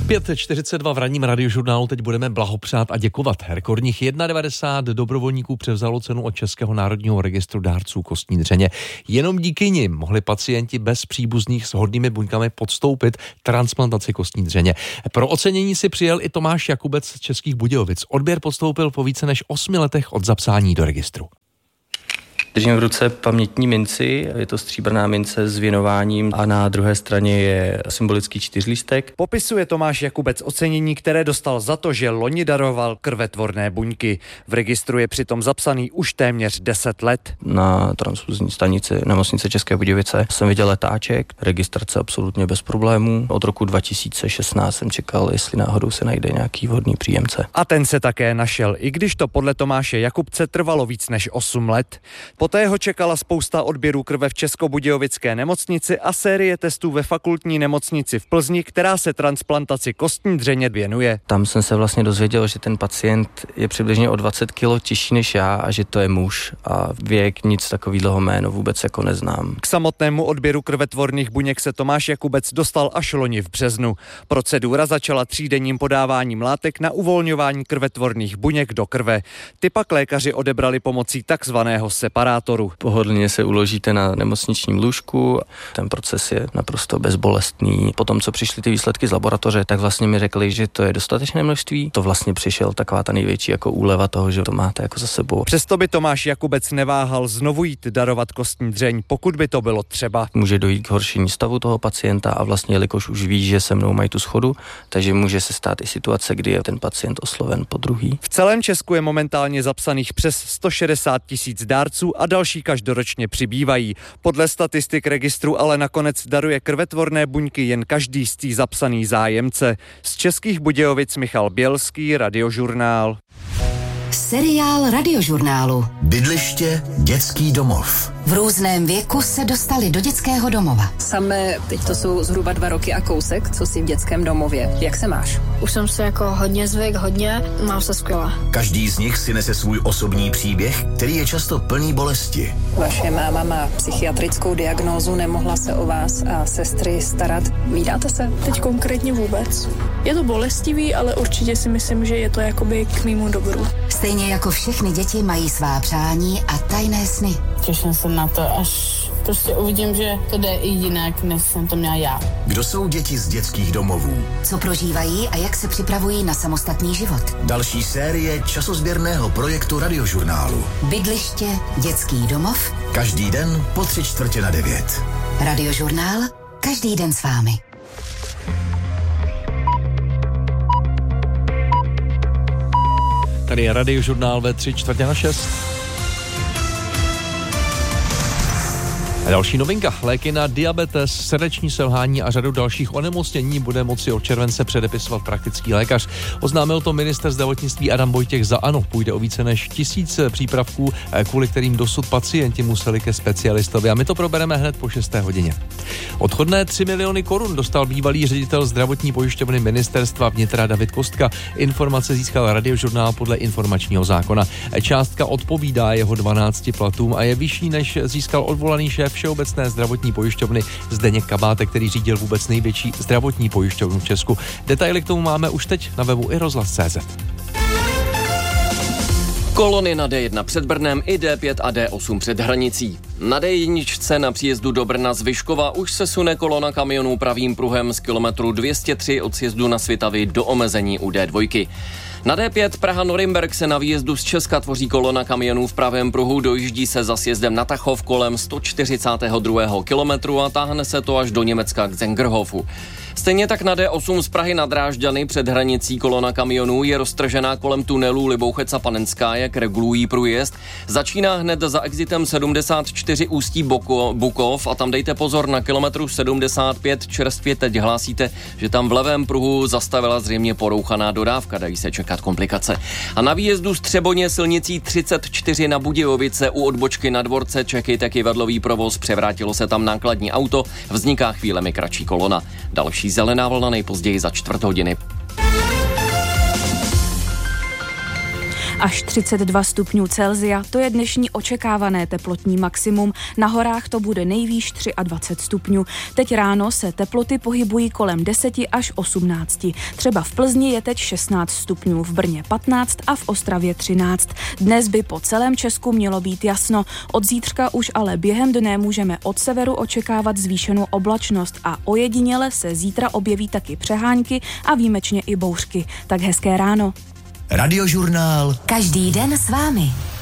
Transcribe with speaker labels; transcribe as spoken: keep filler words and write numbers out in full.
Speaker 1: pět čtyřicet dva v ranním radiožurnálu teď budeme blahopřát a děkovat. Rekordních devadesát jedna dobrovolníků převzalo cenu od Českého národního registru dárců kostní dřeně. Jenom díky nim mohli pacienti bez příbuzných s vhodnými buňkami podstoupit transplantaci kostní dřeně. Pro ocenění si přijel i Tomáš Jakubec z Českých Budějovic. Odběr podstoupil po více než osmi letech od zapsání do registru.
Speaker 2: Držím v ruce pamětní minci, je to stříbrná mince s věnováním a na druhé straně je symbolický čtyřlístek.
Speaker 3: Popisuje Tomáš Jakubec ocenění, které dostal za to, že loni daroval krvetvorné buňky. V registru je přitom zapsaný už téměř deset let.
Speaker 2: Na transfuzní stanici nemocnice České Budějovice jsem viděl letáček, registrace absolutně bez problémů. Od roku dva tisíce šestnáct jsem čekal, jestli náhodou se najde nějaký vhodný příjemce.
Speaker 3: A ten se také našel, i když to podle Tomáše Jakubce trvalo víc než osm let. Poté ho čekala spousta odběrů krve v Českobudějovické nemocnici a série testů ve fakultní nemocnici v Plzni, která se transplantaci kostní dřeně věnuje.
Speaker 2: Tam jsem se vlastně dozvěděl, že ten pacient je přibližně o dvacet kilo těžší než já a že to je muž a věk, nic takového jméno vůbec jako neznám.
Speaker 3: K samotnému odběru krvetvorných buněk se Tomáš Jakubec dostal až loni v březnu. Procedura začala třídenním podáváním látek na uvolňování krvetvorných buněk do krve. Ty pak lékaři odebrali pomocí takzvaného separátoru.
Speaker 2: Pohodlně se uložíte na nemocničním lůžku, ten proces je naprosto bezbolestný. Potom, co přišly ty výsledky z laboratoře, tak vlastně mi řekli, že to je dostatečné množství. To vlastně přišel taková ta největší jako úleva toho, že to máte jako za sebou.
Speaker 3: Přesto by Tomáš Jakubec neváhal znovu jít darovat kostní dřeň, pokud by to bylo třeba.
Speaker 2: Může dojít k horšení stavu toho pacienta a vlastně jelikož už ví, že se mnou mají tu schodu, takže může se stát i situace, kdy je ten pacient osloven po druhý.
Speaker 3: V celém Česku je momentálně zapsaných přes sto šedesát tisíc dárců a další každoročně přibývají. Podle statistik registru ale nakonec daruje krvetvorné buňky jen každý z těch zapsaný zájemce. Z Českých Budějovic Michal Bělský, Radiožurnál.
Speaker 4: Seriál Radiožurnálu.
Speaker 5: Bydliště, dětský domov.
Speaker 4: V různém věku se dostali do dětského domova.
Speaker 6: Samé, teď to jsou zhruba dva roky a kousek, co jsi v dětském domově. Jak se máš?
Speaker 7: Už jsem se jako hodně zvyk, hodně, mám se skvěle.
Speaker 5: Každý z nich si nese svůj osobní příběh, který je často plný bolesti.
Speaker 6: Vaše máma má psychiatrickou diagnózu, nemohla se o vás a sestry starat. Vídáte se?
Speaker 7: Teď konkrétně vůbec. Je to bolestivý, ale určitě si myslím, že je to jakoby k mému dobru.
Speaker 4: Stejně jako všechny děti mají svá přání a tajné sny.
Speaker 8: Těším se na to, až prostě uvidím, že to jde i jinak, než jsem to měla já.
Speaker 5: Kdo jsou děti z dětských domovů?
Speaker 4: Co prožívají a jak se připravují na samostatný život?
Speaker 5: Další série časozběrného projektu Radiožurnálu.
Speaker 4: Bydliště, dětský domov.
Speaker 5: Každý den po tři čtvrtě na devět.
Speaker 4: Radiožurnál, každý den s vámi.
Speaker 1: Tady je Radiožurnál ve tři čtvrtě na šest. A další novinka. Léky na diabetes, srdeční selhání a řadu dalších onemocnění bude moci od července předepisovat praktický lékař. Oznámil to ministr zdravotnictví Adam Vojtěch za ANO. Půjde o více než tisíc přípravků, kvůli kterým dosud pacienti museli ke specialistovi. A my to probereme hned po šesté hodině. Odchodné tři miliony korun dostal bývalý ředitel zdravotní pojišťovny ministerstva vnitra David Kostka. Informace získal Radiožurnál podle informačního zákona. Částka odpovídá jeho dvanácti platům a je vyšší, než získal odvolaný šéf Všeobecné zdravotní pojišťovny Zdeněk Kabátek, který řídil vůbec největší zdravotní pojišťovnu v Česku. Detaily k tomu máme už teď na webu i rozhlas tečka cé zet.
Speaker 9: Kolony na D jedna před Brnem i D pět a D osm před hranicí. Na D jedna na příjezdu do Brna z Vyškova už se sune kolona kamionů pravým pruhem z kilometru dvě stě tři od sjezdu na Svitavy do omezení u D dva. Na D pět Praha-Norimberk se na výjezdu z Česka tvoří kolona kamionů v pravém pruhu, dojíždí se za sjezdem na Tachov kolem sto čtyřicátého druhého kilometru a táhne se to až do Německa k Zengerhofu. Stejně tak na D osm z Prahy na Drážďany před hranicí kolona kamionů je roztržená kolem tunelu Libouchec a Panenská, jak regulují průjezd. Začíná hned za exitem sedmdesát čtyři Ústí Boko, Bukov a tam dejte pozor na kilometru sedmdesát pět. Čerstvě teď hlásíte, že tam v levém pruhu zastavila zřejmě porouchaná dodávka, dají se čekat komplikace. A na výjezdu z Třeboně silnicí třicet čtyři na Budějovice u odbočky na Dvorce čekejte kyvadlový provoz, převrátilo se tam nákladní auto, vzniká chvílemi kratší kolona. Další zelená vlna nejpozději za čtvrt hodiny.
Speaker 10: Až třicet dva stupňů Celsia, to je dnešní očekávané teplotní maximum. Na horách to bude nejvýš dvacet tři stupňů. Teď ráno se teploty pohybují kolem deset až osmnáct. Třeba v Plzni je teď šestnáct stupňů, v Brně patnáct a v Ostravě třináct. Dnes by po celém Česku mělo být jasno. Od zítřka už ale během dne můžeme od severu očekávat zvýšenou oblačnost a ojediněle se zítra objeví taky přehánky a výjimečně i bouřky. Tak hezké ráno.
Speaker 5: Radiožurnál.
Speaker 4: Každý den s vámi.